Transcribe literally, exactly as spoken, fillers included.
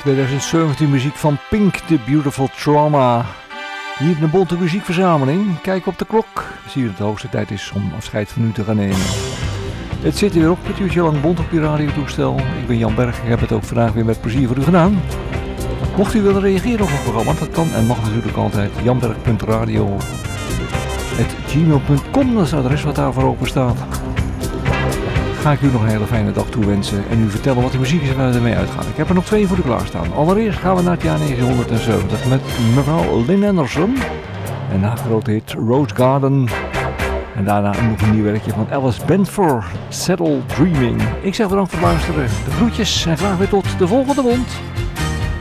twintig zeventien muziek van Pink, The Beautiful Trauma. Hier in de Bonte Muziekverzameling. Kijk op de klok. Zie je dat het de hoogste tijd is om afscheid van u te gaan nemen. Het zit er weer op, het uurtje lang Bont op je radiotoestel. Ik ben Jan Berg, ik heb het ook vandaag weer met plezier voor u gedaan. Mocht u willen reageren op het programma, dat kan en mag natuurlijk altijd. janberg punt radio at gmail punt com, dat is het adres wat daarvoor open staat. Ga ik u nog een hele fijne dag toewensen en u vertellen wat de muziek is waar we ermee uitgaan. Ik heb er nog twee voor u klaarstaan. Allereerst gaan we naar het jaar negentien met mevrouw Lynn Anderson. En na grote hit Rose Garden. En daarna nog een nieuw werkje van Alice Benford, Settle Dreaming. Ik zeg bedankt voor het luisteren. De groetjes en graag weer tot de volgende Bond.